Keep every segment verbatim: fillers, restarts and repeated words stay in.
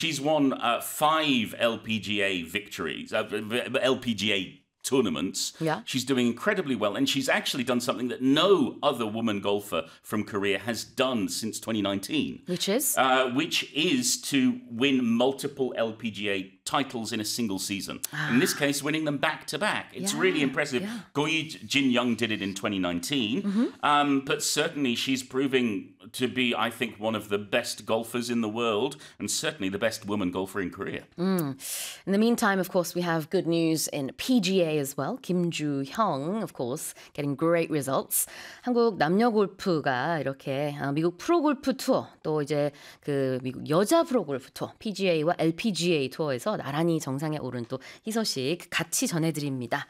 She's won uh, five L P G A victories, uh, L P G A tournaments. Yeah. She's doing incredibly well, and she's actually done something that no other woman golfer from Korea has done since twenty nineteen. Which is? Uh, which is to win multiple L P G A titles in a single season. Ah. In this case, winning them back to back. It's yeah, really impressive. Yeah. Go Jin Young did it in twenty nineteen, mm-hmm. um, but certainly she's proving to be, I think, one of the best golfers in the world, and certainly the best woman golfer in Korea. Mm. In the meantime, of course, we have good news in P G A as well. Kim Ju-hyung, of course, getting great results. 한국 남녀 골프가 이렇게 미국 프로골프 투어, 또 이제 그 미국 여자 프로골프 투어, P G A와 L P G A 투어에서 나란히 정상에 오른 또 희소식 같이 전해드립니다.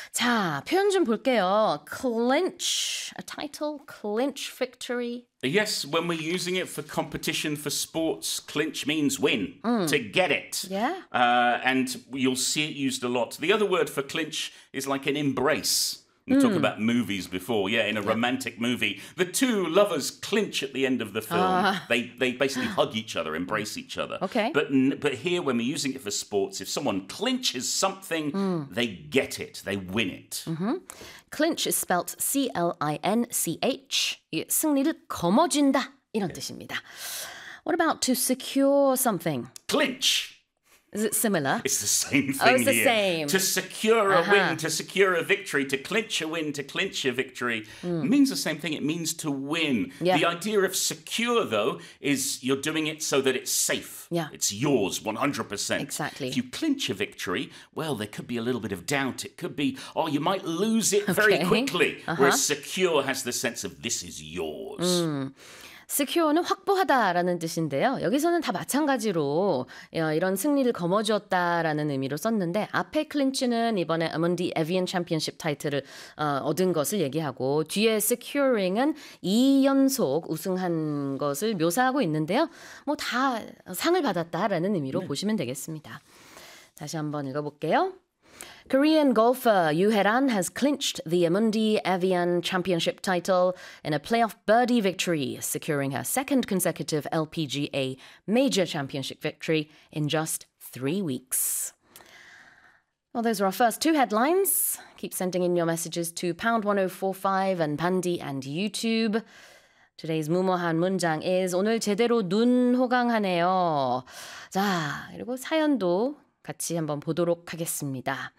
자, 표현 좀 볼게요. Clinch, a title, clinch victory. Yes, when we're using it for competition for sports, clinch means win, mm. to get it. Yeah. Uh, and you'll see it used a lot. The other word for clinch is like an embrace. We mm. talked about movies before. Yeah, in a yeah. romantic movie, the two lovers clinch at the end of the film. Uh. They they basically hug each other, embrace each other. Okay. But but here, when we're using it for sports, if someone clinches something, mm. they get it, they win it. Mm-hmm. Clinch is spelt C L I N C H. 승리를 거머쥔다 이런 뜻입니다. What about to secure something? Clinch. Is it similar? It's the same thing oh, it's the here. same. To secure a uh-huh. win, to secure a victory, to clinch a win, to clinch a victory. Mm. It means the same thing. It means to win. Yeah. The idea of secure, though, is you're doing it so that it's safe. Yeah. It's yours, one hundred percent. Exactly. If you clinch a victory, well, there could be a little bit of doubt. It could be, oh, you might lose it very okay. quickly. Uh-huh. Whereas secure has the sense of this is yours. Mm. secure는 확보하다라는 뜻인데요. 여기서는 다 마찬가지로 이런 승리를 거머쥐었다라는 의미로 썼는데 앞에 클린치는 이번에 Amundi Evian Championship 타이틀을 어, 얻은 것을 얘기하고 뒤에 securing은 이 연속 우승한 것을 묘사하고 있는데요. 뭐 다 상을 받았다라는 의미로 네. 보시면 되겠습니다. 다시 한번 읽어볼게요. Korean golfer Yoo Hae-ran has clinched the Amundi Evian Championship title in a playoff birdie victory, securing her second consecutive L P G A major championship victory in just three weeks. Well, those are our first two headlines. Keep sending in your messages to pound one oh four five and Bandy and YouTube. Today's 무모한 문장 is 오늘 제대로 눈 호강하네요. 자, 그리고 사연도 같이 한번 보도록 하겠습니다.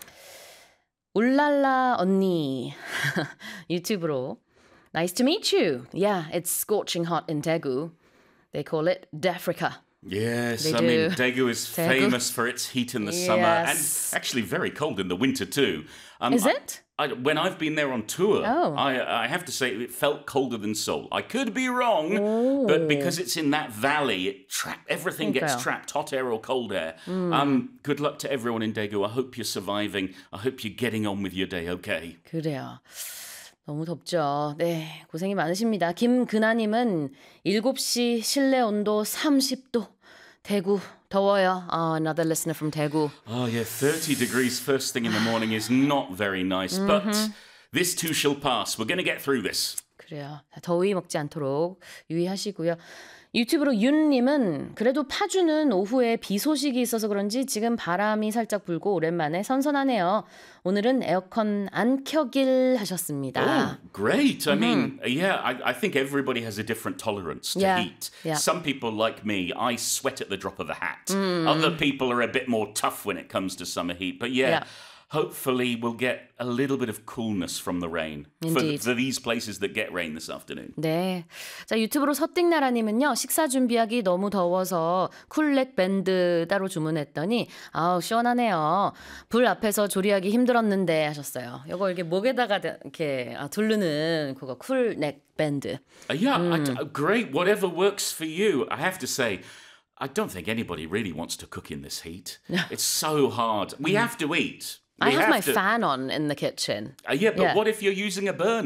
울랄라 언니 유튜브로 Nice to meet you. Yeah, it's scorching hot in Daegu. They call it Defrica. Yes, they I do. mean, Daegu is Daegu. famous for its heat in the yes. summer and actually very cold in the winter too. Um, is it? I, I, when I've been there on tour, oh. I, I have to say it felt colder than Seoul. I could be wrong, oh. but because it's in that valley, it tra- everything okay. gets trapped, hot air or cold air. Mm. Um, good luck to everyone in Daegu. I hope you're surviving. I hope you're getting on with your day okay. 그래요. 너무 덥죠. 네, 고생이 많으십니다. 김근아님은 일곱 시 실내 온도 삼십 도. 대구 더워요. Oh, another listener from Daegu. Oh yeah, thirty degrees first thing in the morning is not very nice, mm-hmm. but this too shall pass. We're going to get through this. 그래요. 더위 먹지 않도록 유의하시고요. 유튜브로 윤님은 그래도 파주는 오후에 비 소식이 있어서 그런지 지금 바람이 살짝 불고 오랜만에 선선하네요. 오늘은 에어컨 안 켜길 하셨습니다. Oh, great. I mm-hmm. mean, yeah, I, I think everybody has a different tolerance to yeah. heat. Yeah. Some people like me, I sweat at the drop of a hat. Mm. Other people are a bit more tough when it comes to summer heat. But yeah, yeah. hopefully we'll get a little bit of coolness from the rain for, for these places that get rain this afternoon. 네, 자 유튜브로 서띵나라님은요. 식사 준비하기 너무 더워서 쿨넥 밴드 따로 주문했더니 아우 시원하네요. 불 앞에서 조리하기 힘들었는데 하셨어요. 이거 이렇게 목에다가 이렇게 아, 두르는 그거 쿨넥 밴드. Uh, yeah, 음. I, great. Whatever works for you. I have to say, I don't think anybody really wants to cook in this heat. It's so hard. We have to eat. I we have, have my to... fan on in the kitchen. Uh, yeah, but yeah. what if you're using a burner?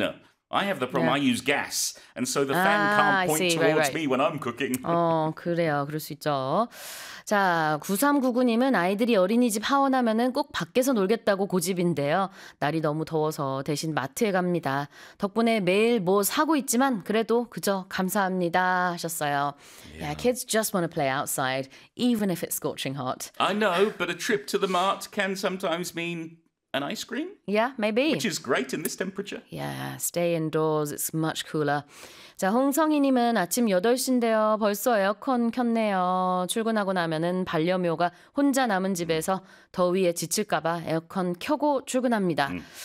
I have the problem. Yeah. I use gas, and so the fan Ah, I can't point see. towards Right, right. me when I'm cooking. 어, 그래요. 그럴 수 있죠. 자, 구삼구구님은 아이들이 어린이집 하원하면은 꼭 밖에서 놀겠다고 고집인데요. 날이 너무 더워서 대신 마트에 갑니다. 덕분에 매일 뭐 사고 있지만 그래도 그저 감사합니다 하셨어요. Yeah, kids just want to play outside, even if it's scorching hot. I know, but a trip to the mart can sometimes mean an ice cream, Yeah, maybe. which is great in this temperature. Yeah, stay indoors. It's much cooler. 자, 홍성희님은 아침 여덟 시인데요. 벌써 에어컨 켰네요. 출근하고 나면은 반려묘가 혼자 남은 집에서 더위에 지칠까봐 에어컨 켜고 출근합니다.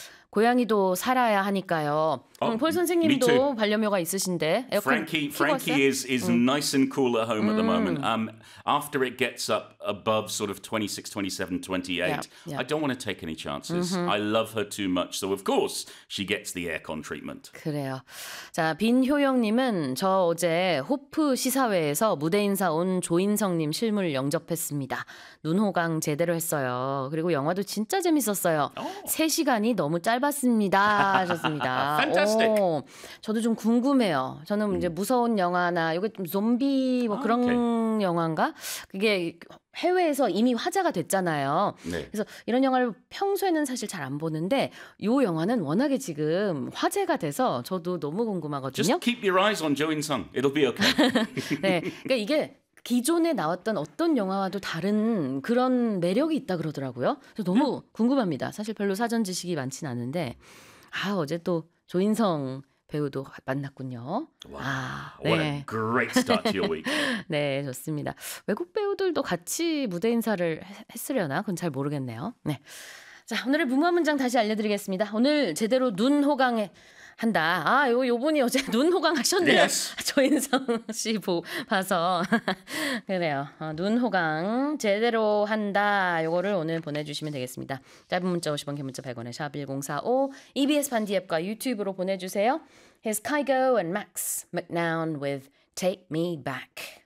고양이도 살아야 하니까요. 어, 음, 폴 me 선생님도 too. 반려묘가 있으신데 에어컨 Frankie, 켜고 Frankie 왔어요? is is nice and cool at home at the moment. Um, after it gets up above sort of twenty-six, twenty-seven, twenty-eight, Yeah, yeah. I don't want to take any chances. I love her too much, so of course she gets the aircon treatment. 그래요. 자, 빈효영님은 저 어제 호프 시사회에서 무대 인사 온 조인성님 실물 영접했습니다. 눈호강 제대로 했어요. 그리고 영화도 진짜 재밌었어요. 세 시간이 너무 짧았습니다. 하셨습니다. Fantastic. 오, 저도 좀 궁금해요. 저는 이제 무서운 영화나 이거 좀 좀비 뭐 아, 그런 오케이. 영화인가? 그게 해외에서 이미 화제가 됐잖아요. 네. 그래서 이런 영화를 평소에는 사실 잘 안 보는데 이 영화는 워낙에 지금 화제가 돼서 저도 너무 Just 궁금하거든요. keep your eyes on Jo In-sung. It'll be okay. 네, 그러니까 이게 기존에 나왔던 어떤 영화와도 다른 그런 매력이 있다 그러더라고요. 그래서 너무 궁금합니다. 사실 별로 사전 지식이 많진 않은데 아 어제 또 조인성 배우도 만났군요. Wow. 아, What 네. a great start to your week. 네, 좋습니다. 외국 배우들도 같이 무대 인사를 했- 했으려나? 그건 잘 모르겠네요. 네. 자, 오늘의 무모한 문장 다시 알려드리겠습니다. 오늘 제대로 눈 호강에 한다. 아, 요, 요분이 어제 눈 호강 하셨네요. Yes. 조인성 씨 보, 봐서. 그래요. 어, 눈 호강 제대로 한다. 요거를 오늘 보내주시면 되겠습니다. 짧은 문자 오십 원, 긴 문자 백 원에 샵 일공사오, 이비에스 반디 앱과 유튜브로 보내주세요. Here's Kygo and Max McNown with Take Me Back.